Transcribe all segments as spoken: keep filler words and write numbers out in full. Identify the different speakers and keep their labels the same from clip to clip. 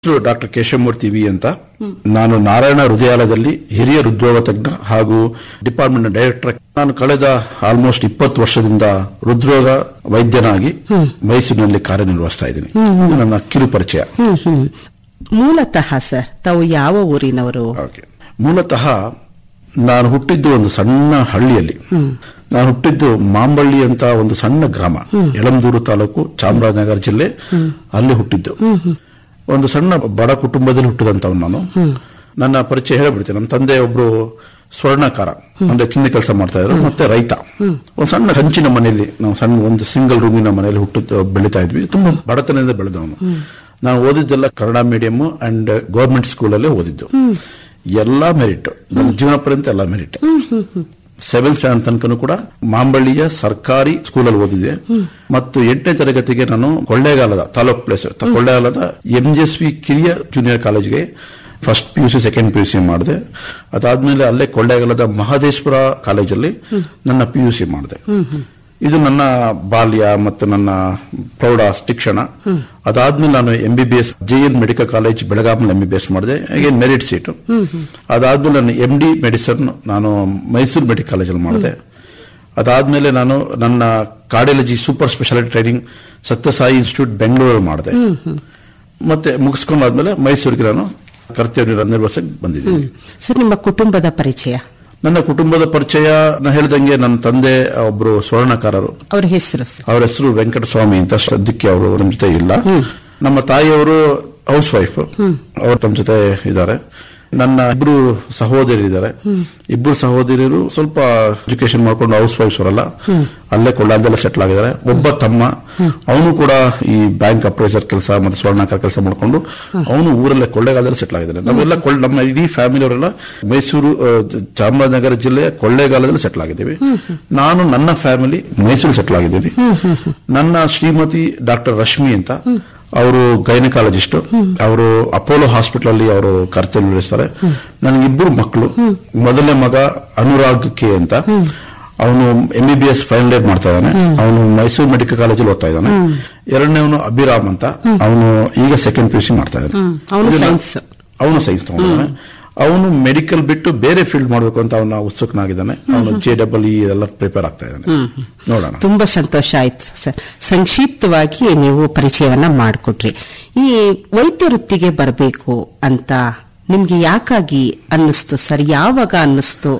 Speaker 1: Doctor Keshavamurthy V ಅಂತ. ನಾನು ನಾರಾಯಣ ಹೃದಯಾಲಯದಲ್ಲಿ ಹಿರಿಯ ಹೃದ್ರೋಗ ತಜ್ಞ ಹಾಗೂ ಡಿಪಾರ್ಟ್ಮೆಂಟ್ ಡೈರೆಕ್ಟರ್. ನಾನು ಕಳೆದ ಆಲ್ಮೋಸ್ಟ್ ಇಪ್ಪತ್ತು ವರ್ಷದಿಂದ ಹೃದ್ರೋಗ ವೈದ್ಯನಾಗಿ ಮೈಸೂರಿನಲ್ಲಿ ಕಾರ್ಯನಿರ್ವಹಿಸ್ತಾ ಇದ್ದೀನಿ. ನನ್ನ ಕಿರು ಪರಿಚಯ.
Speaker 2: ಮೂಲತಃ ಸರ್ ತಾವು ಯಾವ ಊರಿನವರು?
Speaker 1: ಮೂಲತಃ ನಾನು ಹುಟ್ಟಿದ್ದು ಒಂದು ಸಣ್ಣ ಹಳ್ಳಿಯಲ್ಲಿ. ನಾನು ಹುಟ್ಟಿದ್ದು ಮಾಂಬಳ್ಳಿ ಅಂತ ಒಂದು ಸಣ್ಣ ಗ್ರಾಮ, ಯಳಂದೂರು ತಾಲೂಕು, ಚಾಮರಾಜನಗರ ಜಿಲ್ಲೆ. ಅಲ್ಲಿ ಹುಟ್ಟಿದ್ದು. ಒಂದು ಸಣ್ಣ ಬಡ ಕುಟುಂಬದಲ್ಲಿ ಹುಟ್ಟಿದಂತವ್ ನಾನು. ನನ್ನ ಪರಿಚಯ ಹೇಳ್ಬಿಡ್ತೀನಿ. ನಮ್ಮ ತಂದೆ ಒಬ್ರು ಸ್ವರ್ಣಕಾರ ಅಂದ್ರೆ ಚಿನ್ನ ಕೆಲಸ ಮಾಡ್ತಾ ಇದ್ರು, ಮತ್ತೆ ರೈತ. ಒಂದು ಸಣ್ಣ ಹಂಚಿನ ಮನೆಯಲ್ಲಿ ನಾವು ಸಣ್ಣ ಒಂದು ಸಿಂಗಲ್ ರೂಮಿನ ಮನೆಯಲ್ಲಿ ಹುಟ್ಟು ಬೆಳೀತಾ ಇದ್ವಿ. ತುಂಬಾ ಬಡತನದಿಂದ ಬೆಳೆದವನು. ನಾನು ಓದಿದ್ದೆಲ್ಲ ಕನ್ನಡ ಮೀಡಿಯಂ ಅಂಡ್ ಗೌರ್ಮೆಂಟ್ ಸ್ಕೂಲಲ್ಲೇ ಓದಿದ್ದು. ಎಲ್ಲಾ ಮೆರಿಟ್, ನನ್ನ ಜೀವನ ಪರ್ಯಂತ ಎಲ್ಲ ಮೆರಿಟ್. ಸೆವೆಂತ್ ಸ್ಟ್ಯಾಂಡರ್ಡ್ ತನಕನೂ ಕೂಡ ಮಾಂಬಳ್ಳಿಯ ಸರ್ಕಾರಿ ಸ್ಕೂಲಲ್ಲಿ ಓದಿದೆ. ಮತ್ತು ಎಂಟನೇ ತರಗತಿಗೆ ನಾನು ಕೊಳ್ಳೇಗಾಲದ taluk place ಕೊಳ್ಳೇಗಾಲದ M G S V ಕಿರಿಯ ಜೂನಿಯರ್ ಕಾಲೇಜ್ಗೆ first P U C second P U C ಮಾಡಿದೆ. ಅದಾದ್ಮೇಲೆ ಅಲ್ಲೇ ಕೊಳ್ಳೇಗಾಲದ ಮಹದೇಶ್ವರ ಕಾಲೇಜಲ್ಲಿ ನನ್ನ ಪಿ ಯು ಸಿ ಮಾಡಿದೆ. ಇದು ನನ್ನ ಬಾಲ್ಯ ಮತ್ತು ನನ್ನ ಪ್ರೌಢ ಶಿಕ್ಷಣ. ಅದಾದ್ಮೇಲೆ ನಾನು M B B S J N medical college ಬೆಳಗಾವಿನಲ್ಲಿ M B B S ಮಾಡಿದೆ. Again merit seat. ಅದಾದ್ಮೇಲೆ ನಾನು ಎಂ ಡಿ ಮೆಡಿಸನ್ ನಾನು ಮೈಸೂರು ಮೆಡಿಕಲ್ ಕಾಲೇಜಲ್ಲಿ ಮಾಡಿದೆ. ಅದಾದ್ಮೇಲೆ ನಾನು ನನ್ನ cardiology super speciality training Sathya Sai institute ಬೆಂಗಳೂರಲ್ಲಿ ಮಾಡಿದೆ. ಮತ್ತೆ ಮುಗಿಸ್ಕೊಂಡಾದ್ಮೇಲೆ ಮೈಸೂರಿಗೆ ನಾನು ಕರ್ತವ್ಯ ನಿರ್ವಹಿಸಕ್ಕೆ ಬಂದಿದ್ದೀನಿ.
Speaker 2: ಸರ್, ನಿಮ್ಮ ಕುಟುಂಬದ ಪರಿಚಯ?
Speaker 1: ನನ್ನ ಕುಟುಂಬದ ಪರಿಚಯ ನಾ ಹೇಳ್ದಂಗೆ ನನ್ನ ತಂದೆ ಒಬ್ರು ಸ್ವರ್ಣಕಾರರು.
Speaker 2: ಅವ್ರ ಹೆಸರು?
Speaker 1: ಅವ್ರ ಹೆಸರು ವೆಂಕಟಸ್ವಾಮಿ ಅಂತ. ಸದ್ಯಕ್ಕೆ ಅವರು ನಮ್ಮ ಜೊತೆ ಇಲ್ಲ. ನಮ್ಮ ತಾಯಿಯವರು ಹೌಸ್ ವೈಫ್, ಅವರು ತಮ್ಮ ಜೊತೆ ಇದ್ದಾರೆ. ನನ್ನ ಇಬ್ರು ಸಹೋದರಿ ಇದ್ದಾರೆ. ಇಬ್ರು ಸಹೋದರಿಯರು ಸ್ವಲ್ಪ ಎಜುಕೇಶನ್ ಮಾಡ್ಕೊಂಡು ಹೌಸ್ ವೈಫ್ಸ್ ಅವರಲ್ಲ, ಅಲ್ಲೇ ಕೊಳ್ಳಾಲದಲ್ಲೇ ಸೆಟ್ಲ್ ಆಗಿದ್ದಾರೆ. ಒಬ್ಬ ತಮ್ಮ, ಅವನು ಕೂಡ ಈ ಬ್ಯಾಂಕ್ ಅಪ್ರೈಸರ್ ಕೆಲಸ ಮತ್ತೆ ಸ್ವರ್ಣಕಾರ ಕೆಲಸ ಮಾಡ್ಕೊಂಡು ಅವನು ಊರಲ್ಲೇ ಕೊಳ್ಳೇಗಾಲದಲ್ಲಿ ಸೆಟ್ಲ್ ಆಗಿದ್ದಾನೆ. ನಾವೆಲ್ಲ ನಮ್ಮ ಇಡೀ ಫ್ಯಾಮಿಲಿ ಅವರೆಲ್ಲ ಮೈಸೂರು ಚಾಮರಾಜನಗರ ಜಿಲ್ಲೆಯ ಕೊಳ್ಳೇಗಾಲದಲ್ಲಿ ಸೆಟ್ಲ್ ಆಗಿದ್ದೀವಿ. ನಾನು ನನ್ನ ಫ್ಯಾಮಿಲಿ ಮೈಸೂರು ಸೆಟ್ಲ್ ಆಗಿದ್ದೀವಿ. ನನ್ನ ಶ್ರೀಮತಿ ಡಾಕ್ಟರ್ ರಶ್ಮಿ ಅಂತ, ಅವರು ಗೈನಕಾಲಜಿಸ್ಟ್. ಅವರು ಅಪೋಲೋ ಹಾಸ್ಪಿಟಲ್ ಅಲ್ಲಿ ಅವರು ಕರ್ತವ್ಯ ನಿರ್ವಹಿಸ್ತಾರೆ. ನನಗಿಬ್ಬರು ಮಕ್ಕಳು. ಮೊದಲನೇ ಮಗ ಅನುರಾಗ್ ಕೆ ಅಂತ, ಅವನು M B B S final year ಮಾಡ್ತಾ ಇದ್ದಾನೆ. ಅವನು ಮೈಸೂರು ಮೆಡಿಕಲ್ ಕಾಲೇಜಲ್ಲಿ ಓದ್ತಾ ಇದ್ದಾನೆ. ಎರಡನೇವನು ಅಭಿರಾಮ್ ಅಂತ, ಅವನು ಈಗ ಸೆಕೆಂಡ್ ಪಿ ಯು ಸಿ ಮಾಡ್ತಾ ಇದ್ದಾನೆ. ಅವನು ಸೈನ್ಸ್ ತಗೊಂಡಿದ್ದಾನೆ. ಅವನು ಮೆಡಿಕಲ್ ಬಿಟ್ಟು ಬೇರೆ ಫೀಲ್ಡ್ ಮಾಡಬೇಕು ಅಂತ ಅವನ ಉತ್ಸುಕನಾಗಿದ್ದಾನೆ. ಅವನು ಜೆ ಡಬಲ್ ಇ ಎಲ್ಲ ಪ್ರಿಪೇರ್ ಆಗ್ತಾ ಇದ್ದಾನೆ. ನೋಡೋಣ.
Speaker 2: ತುಂಬಾ ಸಂತೋಷ ಆಯ್ತು ಸರ್. ಸಂಕ್ಷಿಪ್ತವಾಗಿ ನೀವು ಪರಿಚಯವನ್ನ ಮಾಡಿಕೊಟ್ರಿ. ಈ ವೈದ್ಯ ವೃತ್ತಿಗೆ ಬರಬೇಕು ಅಂತ ನಿಮ್ಗೆ ಯಾಕಾಗಿ ಅನ್ನಿಸ್ತು ಸರ್? ಯಾವಾಗ ಅನ್ನಿಸ್ತು?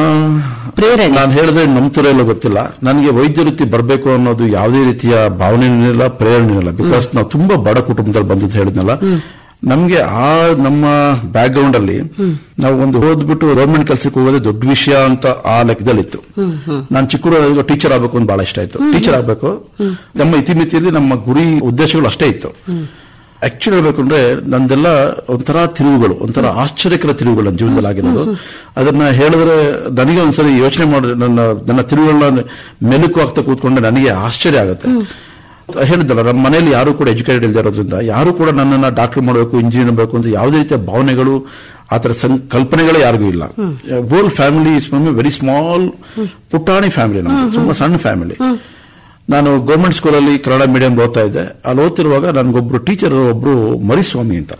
Speaker 2: ಪ್ರೇರಣೆ?
Speaker 1: ನಾನು ಹೇಳಿದ್ರೆ ನಂಬ್ತಿರೋ ಇಲ್ಲ ಗೊತ್ತಿಲ್ಲ. ನನಗೆ ವೈದ್ಯ ವೃತ್ತಿ ಬರಬೇಕು ಅನ್ನೋದು ಯಾವುದೇ ರೀತಿಯ ಭಾವನೆ ಇಲ್ಲ, ಪ್ರೇರಣೆ ಇಲ್ಲ. ಬಿಕಾಸ್ ನಾವು ತುಂಬಾ ಬಡ ಕುಟುಂಬದಲ್ಲಿ ಬಂದಿದ್ದು ಹೇಳಿದ್ನಲ್ಲ. ನಮ್ಗೆ ಆ ನಮ್ಮ ಬ್ಯಾಕ್ ಗ್ರೌಂಡ್ ಅಲ್ಲಿ ನಾವು ಒಂದು ಓದ್ಬಿಟ್ಟು ಗೌರ್ಮೆಂಟ್ ಕೆಲಸಕ್ಕೆ ಹೋಗೋದೇ ದೊಡ್ಡ ವಿಷಯ ಅಂತ ಆ ಲೆಕ್ಕದಲ್ಲಿತ್ತು. ನಾನು ಚಿಕ್ಕ ಟೀಚರ್ ಆಗ್ಬೇಕು ಅಂತ ಬಹಳ ಇಷ್ಟ ಆಯ್ತು. ಟೀಚರ್ ಆಗ್ಬೇಕು ನಮ್ಮ ಇತಿಮಿತಿಯಲ್ಲಿ ನಮ್ಮ ಗುರಿ ಉದ್ದೇಶಗಳು ಅಷ್ಟೇ ಇತ್ತು. ಆಕ್ಚುಲಿ ಹೇಳ್ಬೇಕು ಅಂದ್ರೆ ನಂದೆಲ್ಲ ಒಂಥರ ತಿರುವುಗಳು, ಒಂಥರ ಆಶ್ಚರ್ಯಕರ ತಿರುವುಗಳು ನನ್ನ ಜೀವನದಲ್ಲಿ ಆಗಿರೋದು. ಅದನ್ನ ಹೇಳಿದ್ರೆ ನನಗೆ ಒಂದ್ಸರಿ ಯೋಚನೆ ಮಾಡಿ ನನ್ನ ನನ್ನ ತಿರುವುಗಳನ್ನ ಮೆಲುಕು ಆಗ್ತಾ ಕೂತ್ಕೊಂಡ್ರೆ ನನಗೆ ಆಶ್ಚರ್ಯ ಆಗುತ್ತೆ. ಹೇಳಿದ್ದಲ್ಲ, ನಮ್ಮ ಮನೆಯಲ್ಲಿ ಯಾರು ಕೂಡ ಎಜುಕೇಟೆಡ್ ಇಲ್ಲದೆ ಇರೋದ್ರಿಂದ ಯಾರು ಕೂಡ ನನ್ನನ್ನ ಡಾಕ್ಟರ್ ಮಾಡಬೇಕು, ಇಂಜಿನಿಯರ್ ಮಾಡಬೇಕು ಅಂತ ಯಾವುದೇ ರೀತಿಯ ಭಾವನೆಗಳು, ಆತರ ಕಲ್ಪನೆಗಳೇ ಯಾರಿಗೂ ಇಲ್ಲ. Whole family is very small, ಪುಟಾಣಿ ಫ್ಯಾಮಿಲಿ, ನಮ್ದು ತುಂಬಾ ಸಣ್ಣ ಫ್ಯಾಮಿಲಿ. ನಾನು ಗೌರ್ಮೆಂಟ್ ಸ್ಕೂಲಲ್ಲಿ ಕನ್ನಡ ಮೀಡಿಯಂ ಓದ್ತಾ ಇದ್ದೆ. ಅಲ್ಲಿ ಓದ್ತಿರುವಾಗ ನನ್ಗೊಬ್ರು ಟೀಚರ್ ಒಬ್ರು ಮರಿಸ್ವಾಮಿ ಅಂತ,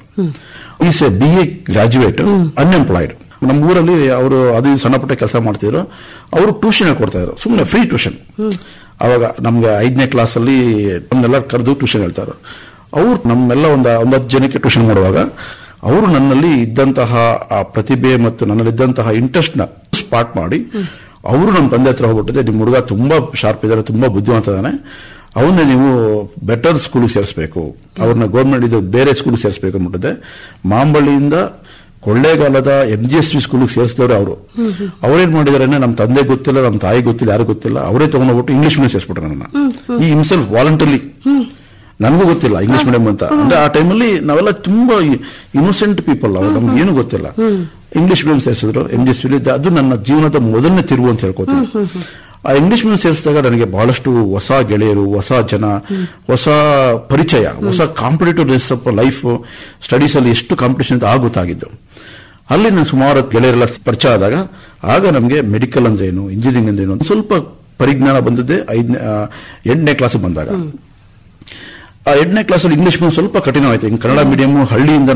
Speaker 1: is A B A graduate, unemployed. ನಮ್ಮ ಊರಲ್ಲಿ ಅವರು ಅದು ಸಣ್ಣ ಪುಟ್ಟ ಕೆಲಸ ಮಾಡ್ತಿದ್ರು. ಅವರು ಟ್ಯೂಷನ್ ಕೊಡ್ತಾ ಇದ್ರು, ಸುಮ್ಮನೆ ಫ್ರೀ ಟ್ಯೂಷನ್. ಅವಾಗ ನಮ್ಗೆ ಐದನೇ ಕ್ಲಾಸ್ ಅಲ್ಲಿ ನಮ್ನೆಲ್ಲ ಕರೆದು ಟ್ಯೂಷನ್ ಹೇಳ್ತಾರೆ. ಅವ್ರು ನಮ್ಮೆಲ್ಲ ಒಂದು ಒಂದತ್ತು ಜನಕ್ಕೆ ಟ್ಯೂಷನ್ ಮಾಡುವಾಗ ಅವರು ನನ್ನಲ್ಲಿ ಇದ್ದಂತಹ ಆ ಪ್ರತಿಭೆ ಮತ್ತು ನನ್ನಲ್ಲಿ ಇದ್ದಂತಹ ಇಂಟ್ರೆಸ್ಟ್ ನ ಸ್ಪಾಟ್ ಮಾಡಿ ಅವರು ನಮ್ಮ ತಂದೆ ಹತ್ರ ಹೋಗ್ಬಿಟ್ಟಿದೆ, ನಿಮ್ಮ ಹುಡುಗ ತುಂಬಾ ಶಾರ್ಪ್ ಇದ್ದಾನೆ, ತುಂಬಾ ಬುದ್ಧಿವಂತ ಇದ್ದಾನೆ, ಅವನ್ನ ನೀವು ಬೆಟರ್ ಸ್ಕೂಲ್ಗೆ ಸೇರಿಸಬೇಕು, ಅವ್ರನ್ನ ಗೌರ್ಮೆಂಟ್ ಇದು ಬೇರೆ ಸ್ಕೂಲ್ಗೆ ಸೇರಿಸಬೇಕು ಅಂದ್ಬಿಟ್ಟಿದೆ. ಮಾಂಬಳ್ಳಿಯಿಂದ ಕೊಳ್ಳೇಗಾಲದ ಎಂ ಜಿ ಎಸ್ ವಿ ಸ್ಕೂಲ್ಗೆ ಸೇರಿಸಿದವ್ರೆ ಅವರು. ಅವ್ರೇನ್ ಮಾಡಿದಾರೆ, ನಮ್ಮ ತಂದೆ ಗೊತ್ತಿಲ್ಲ, ನಮ್ಮ ತಾಯಿ ಗೊತ್ತಿಲ್ಲ, ಯಾರು ಗೊತ್ತಿಲ್ಲ, ಅವರೇ ತಗೊಂಡೋಗ್ಬಿಟ್ಟು ಇಂಗ್ಲಿಷ್ ಮೀಡಿಯಂ ಸೇರಿಸ್ಬಿಟ್ರೆ ನನ್ನ. ಈ ಹಿಮ್ಸೆಲ್ಫ್ ವಾಲಂಟರಿ, ನನಗೂ ಗೊತ್ತಿಲ್ಲ ಇಂಗ್ಲಿಷ್ ಮೀಡಿಯಂ ಅಂತ. ಅಂದ್ರೆ ಆ ಟೈಮಲ್ಲಿ ನಾವೆಲ್ಲ ತುಂಬಾ ಇನ್ನೋಸೆಂಟ್ ಪೀಪಲ್, ಅವ್ರು ನಮ್ಗೆ ಏನು ಗೊತ್ತಿಲ್ಲ. English medium ಸೇರಿಸಿದ್ರು M G S V. ಅದು ನನ್ನ ಜೀವನದ ಮೊದಲನೇ ತಿರುವು ಅಂತ ಹೇಳ್ಕೊತೀನಿ. ಆ ಇಂಗ್ಲಿಷ್ ಮೀಡಿಯಂ ಸೇರಿಸಿದಾಗ ನನಗೆ ಬಹಳಷ್ಟು ಹೊಸ ಗೆಳೆಯರು, ಹೊಸ ಜನ, ಹೊಸ ಪರಿಚಯ, ಹೊಸ ಕಾಂಪಿಟೇಟಿವ್ನೆಸ್ ಆಫ್ ಲೈಫ್. ಸ್ಟಡೀಸ್ ಅಲ್ಲಿ ಎಷ್ಟು ಕಾಂಪಿಟೇಷನ್ ಅಂತ ಆಗ ಗೊತ್ತಾಗಿದ್ದು. ಅಲ್ಲಿ ನಾನು ಸುಮಾರು ಗೆಳೆಯರೆಲ್ಲ ಪರಿಚಯ ಆದಾಗ ಆಗ ನಮಗೆ ಮೆಡಿಕಲ್ ಅಂದ್ರೆ ಏನು, ಇಂಜಿನಿಯರಿಂಗ್ ಅಂದ್ರೆ ಏನು ಸ್ವಲ್ಪ ಪರಿಜ್ಞಾನ ಬಂದಿದ್ದೆ. ಐದನೇ ಎಂಟನೇ ಕ್ಲಾಸ್ ಬಂದಾಗ ಆ ಎಂಟನೇ ಕ್ಲಾಸಲ್ಲಿ ಇಂಗ್ಲಿಷ್ ಸ್ವಲ್ಪ ಕಠಿಣವಾಯ್ತು. ಕನ್ನಡ ಮೀಡಿಯಂ ಹಳ್ಳಿಯಿಂದ